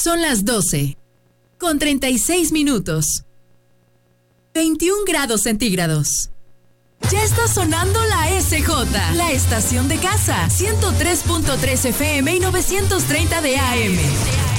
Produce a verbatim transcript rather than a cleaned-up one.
Son las doce, con treinta y seis minutos. veintiún grados centígrados. Ya está sonando la S J, la estación de casa, ciento tres punto tres F M y novecientos treinta de A M.